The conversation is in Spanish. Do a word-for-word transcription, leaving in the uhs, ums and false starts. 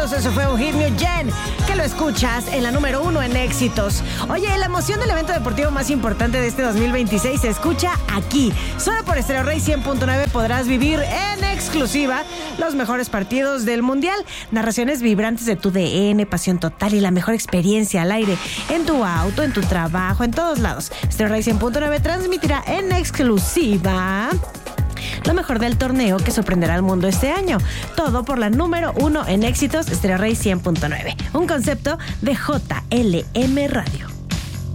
Unidos. Eso fue un hit New Gen, que lo escuchas en la número uno en éxitos. Oye, la emoción del evento deportivo más importante de este dos mil veintiséis se escucha aquí. Solo por Stereo Rey cien punto nueve podrás vivir en exclusiva los mejores partidos del Mundial. Narraciones vibrantes de tu D N, pasión total y la mejor experiencia al aire. En tu auto, en tu trabajo, en todos lados. Stereo Rey cien punto nueve transmitirá en exclusiva lo mejor del torneo que sorprenderá al mundo este año. Todo por la número uno en éxitos, Stereo Rey cien punto nueve. Un concepto de J L M Radio.